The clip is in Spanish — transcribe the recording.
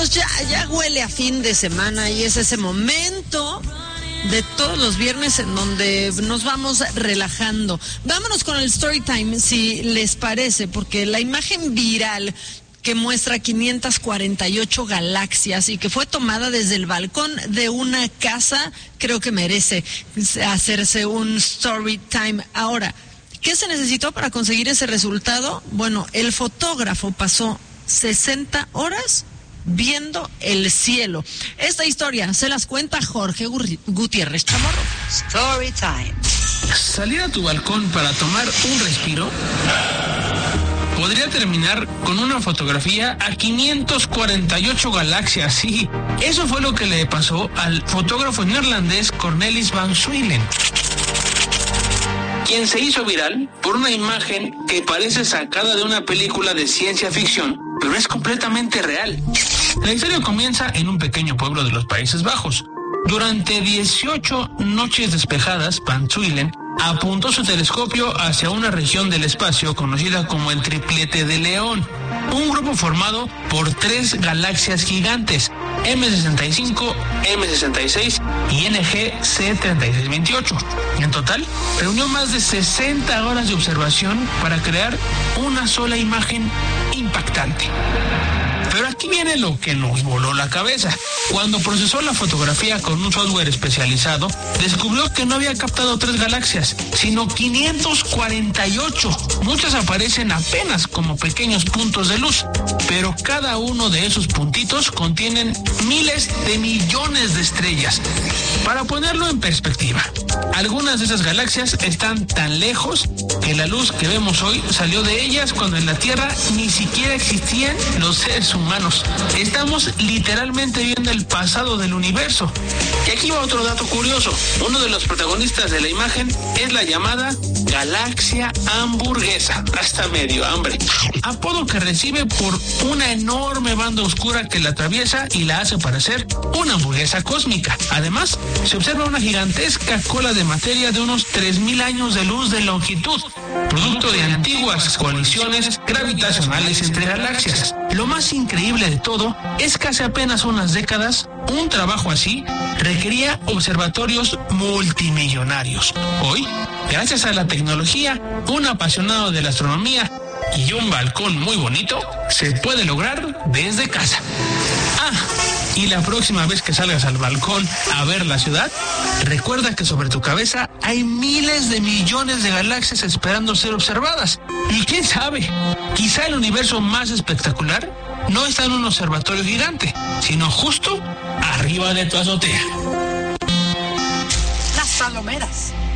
Ya huele a fin de semana y es ese momento de todos los viernes en donde nos vamos relajando. Vámonos con el story time, si les parece, porque la imagen viral que muestra 548 galaxias y que fue tomada desde el balcón de una casa, creo que merece hacerse un story time. Ahora, ¿qué se necesitó para conseguir ese resultado? Bueno, el fotógrafo pasó 60 horas viendo el cielo. Esta historia se las cuenta Jorge Gutiérrez Chamorro. Story time. Salir a tu balcón para tomar un respiro podría terminar con una fotografía a 548 galaxias. Sí, eso fue lo que le pasó al fotógrafo neerlandés Cornelis van Zuylen, quien se hizo viral por una imagen que parece sacada de una película de ciencia ficción, pero es completamente real. La historia comienza en un pequeño pueblo de los Países Bajos. Durante 18 noches despejadas, Van Zuylen apuntó su telescopio hacia una región del espacio conocida como el Triplete de León, un grupo formado por 3 galaxias gigantes, M65, M66 y NGC 3628. En total, reunió más de 60 horas de observación para crear una sola imagen impactante. Pero aquí viene lo que nos voló la cabeza. Cuando procesó la fotografía con un software especializado, descubrió que no había captado 3 galaxias, sino 548. Muchas aparecen apenas como pequeños puntos de luz, pero cada uno de esos puntitos contienen miles de millones de estrellas. Para ponerlo en perspectiva, algunas de esas galaxias están tan lejos que la luz que vemos hoy salió de ellas cuando en la Tierra ni siquiera existían los seres humanos. Estamos literalmente viendo el pasado del universo. Y aquí va otro dato curioso. Uno de los protagonistas de la imagen es la llamada galaxia hamburguesa, hasta medio hambre, apodo que recibe por una enorme banda oscura que la atraviesa y la hace parecer una hamburguesa cósmica. Además, se observa una gigantesca cola de materia de unos 3000 años de luz de longitud, producto de antiguas colisiones gravitacionales entre galaxias. Lo más increíble de todo es que hace apenas unas décadas, un trabajo así requería observatorios multimillonarios. Hoy, gracias a la tecnología, un apasionado de la astronomía y un balcón muy bonito, se puede lograr desde casa. Y la próxima vez que salgas al balcón a ver la ciudad, recuerda que sobre tu cabeza hay miles de millones de galaxias esperando ser observadas. Y quién sabe, quizá el universo más espectacular no está en un observatorio gigante, sino justo arriba de tu azotea. Las palomeras.